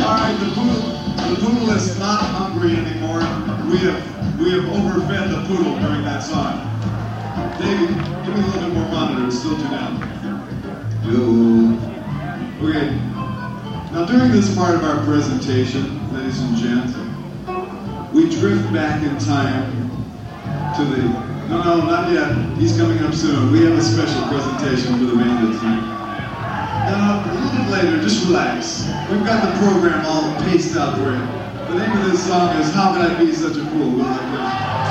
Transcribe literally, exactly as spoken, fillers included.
Alright, the poodle, the poodle is not hungry anymore. We have, we have overfed the poodle during that song. David, give me a little bit more monitor, it's still too down. Yo. Okay. Now during this part of our presentation, ladies and gents, we drift back in time to the, no, no, not yet, he's coming up soon. We have a special presentation for the bandits. No, no, a little bit later, just relax. We've got the program all paced out for you. The name of this song is How Could I Be Such a Fool? We'll like that.